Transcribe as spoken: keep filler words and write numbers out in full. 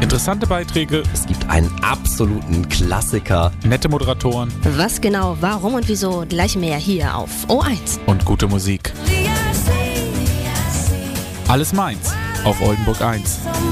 Interessante Beiträge, Es gibt einen absoluten Klassiker. nette Moderatoren Was genau, warum und wieso, gleich mehr hier auf O eins. und gute Musik. Alles meins auf Oldenburg eins.